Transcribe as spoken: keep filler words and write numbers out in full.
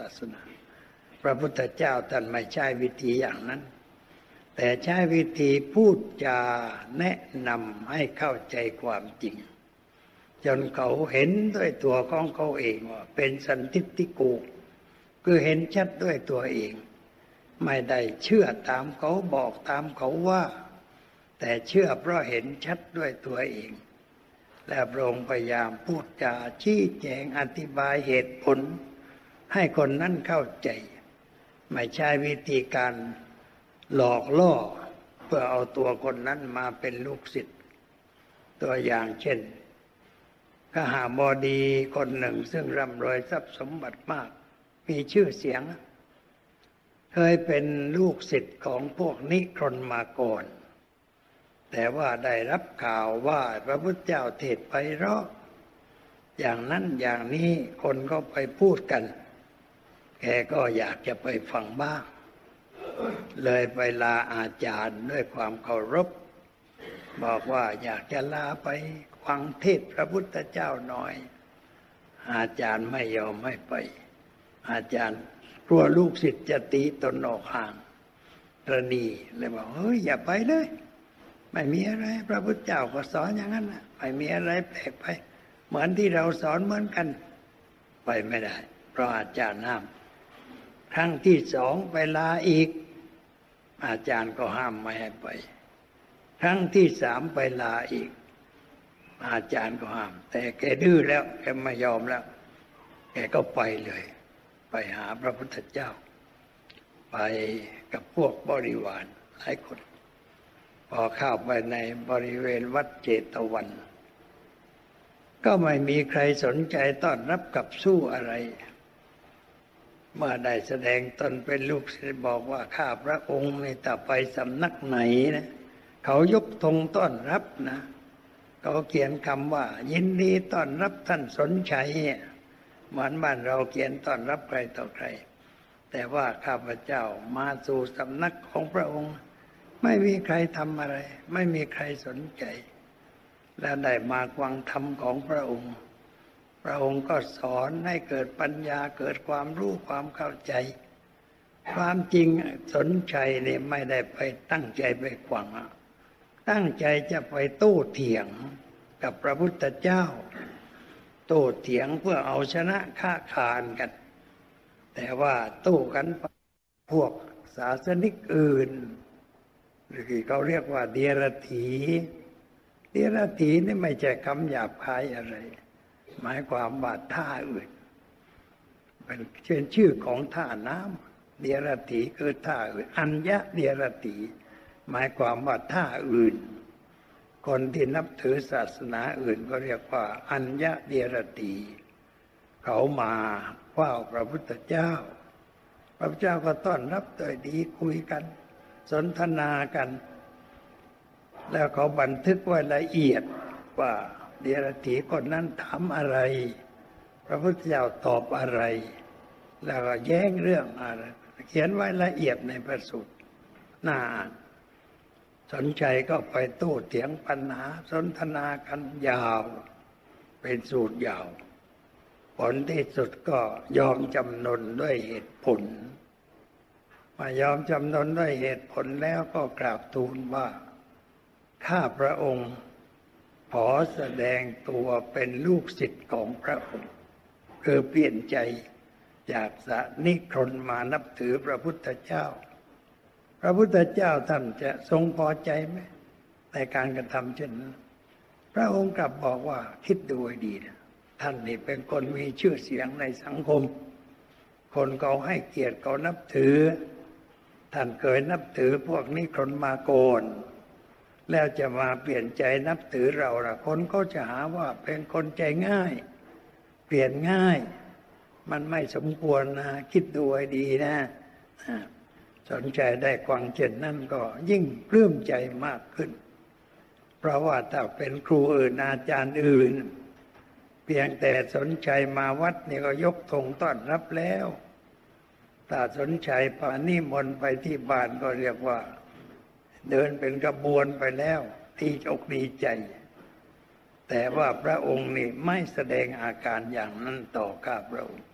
สนาพระพุทธเจ้าท่านไม่ใช้วิธีอย่างนั้นแต่ใช้วิธีพูดจาแนะนำให้เข้าใจความจริงจนเขาเห็นด้วยตัวของเขาเองว่าเป็นสันทิฏฐิโกคือเห็นชัดด้วยตัวเองไม่ได้เชื่อตามเขาบอกตามเขาว่าแต่เชื่อเพราะเห็นชัดด้วยตัวเองและพระองค์พยายามพูดจาชี้แจงอธิบายเหตุผลให้คนนั้นเข้าใจไม่ใช่วิธีการหลอกล่อเพื่อเอาตัวคนนั้นมาเป็นลูกศิษย์ตัวอย่างเช่นขหบดีคนหนึ่งซึ่งร่ำรวยทรัพย์สมบัติมากมีชื่อเสียงเคยเป็นลูกศิษย์ของพวกนิครนมาก่อนแต่ว่าได้รับข่าวว่าพระพุทธเจ้าเทศน์ไพเราะอย่างนั้นอย่างนี้คนก็ไปพูดกันแกก็อยากจะไปฟังบ้างเลยไปลาอาจารย์ด้วยความเคารพบอกว่าอยากจะลาไปฟังเทศน์พระพุทธเจ้าหน่อยอาจารย์ไม่ยอมไม่ไปอาจารย์กลัวลูกศิษย์จะตีตนออกห่างระนีเลยบอกเฮ้ยอย่าไปเลยไม่มีอะไรพระพุทธเจ้าก็สอนอย่างนั้นนะไม่มีอะไรแปลกไปเหมือนที่เราสอนเหมือนกันไปไม่ได้เพราะอาจารย์ห้ามครั้งที่สองไปลาอีกอาจารย์ก็ห้ามไม่ให้ไปครั้งที่สามไปลาอีกอาจารย์ก็ห้ามแต่แกดื้อแล้วแกไม่ยอมแล้วแกก็ไปเลยไปหาพระพุทธเจ้าไปกับพวกบริวารหลายคนพอเข้าไปในบริเวณวัดเจตวันก็ไม่มีใครสนใจต้อนรับกับสู้อะไรเมื่อได้แสดงตนเป็นลูกศิษย์บอกว่าข้าพระองค์ในต่อไปสำนักไหนนะเขายกธงต้อนรับนะเขาเขียนคำว่ายินดีต้อนรับท่านสนชัยเหมือนบ้านเราเขียนต้อนรับใครต่อใครแต่ว่าข้าพเจ้ามาสู่สำนักของพระองค์ไม่มีใครทำอะไรไม่มีใครสนใจและได้มาฟังธรรมของพระองค์พระองค์ก็สอนให้เกิดปัญญาเกิดความรู้ความเข้าใจความจริงสนใจเนี่ยไม่ได้ไปตั้งใจไปขวางตั้งใจจะไปโต้เถียงกับพระพุทธเจ้าโต้เถียงเพื่อเอาชนะค้าขานกันแต่ว่าโต้กันพวกศาสนิกอื่นหรือที่เขาเรียกว่าเดียรถีเดียรถีนี่ไม่ใช่คำหยาบคายอะไรหมายความว่าท่าอื่นเป็นเช่นชื่อของท่าน้ำเดียรถีคือท่าอื่นอัญญะเดียรถีหมายความว่าท่าอื่นคนที่นับถือศาสนาอื่นก็เรียกว่าอัญญะเดียรถีเขามาเฝ้าพระพุทธเจ้าพระพุทธเจ้าก็ต้อนรับโดยดีคุยกันสนทนากันแล้วเขาบันทึกไว้ละเอียดว่าเดียรถีคนนั้นถามอะไรพระพุทธเจ้าตอบอะไรแล้วก็แย้งเรื่องอะไรเขียนไว้ละเอียดในพระสูตรน่าอ่านสนใจก็ไปโต้เถียงปัญหาสนทนากันยาวเป็นสูตรยาวผลที่สุดก็ยอมจำนนด้วยเหตุผลมายอมจำนนด้วยเหตุผลแล้วก็กราบทูลว่าข้าพระองค์ขอแสดงตัวเป็นลูกศิษย์ของพระองค์คือเปลี่ยนใจจากสนิครนมานับถือพระพุทธเจ้าพระพุทธเจ้าท่านจะทรงพอใจไหมในการกระทำเช่นนั้นพระองค์กลับบอกว่าคิดดูให้ดีนะท่านนี่เป็นคนมีชื่อเสียงในสังคมคนเขาให้เกียรติเขานับถือท่านเคยนับถือพวกนิครนมาก่อนแล้วจะมาเปลี่ยนใจนับถือเราล่ะคนก็จะหาว่าเป็นคนใจง่ายเปลี่ยนง่ายมันไม่สมควรนะคิดดูให้ดีนะสนใจได้ฟังเช่นนั้นก็ยิ่งปลื้มใจมากขึ้นเพราะว่าถ้าเป็นครูอื่นอาจารย์อื่นเพียงแต่สนใจมาวัดนี่ก็ยกธงต้อนรับแล้วถ้าสนใจพานิมนต์ไปที่บ้านก็เรียกว่าเดินเป็นกระบวนไปแล้วที่อกดีใจแต่ว่าพระองค์นี่ไม่แสดงอาการอย่างนั้นต่อข้าพระองค์